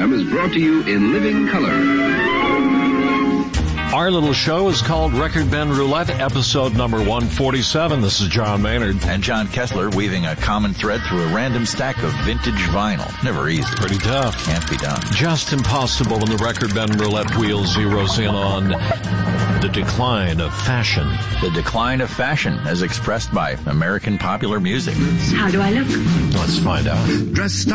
program is brought to you in living color. Our little show is called Record Bin Roulette, episode number 147. This is John Maynard. And John Kessler, weaving a common thread through a random stack of vintage vinyl. Never easy. Pretty tough. Can't be done. Just impossible when the Record Bin Roulette wheel zeroes in on the decline of fashion. The decline of fashion as expressed by American popular music. How do I look? Let's find out. Dressed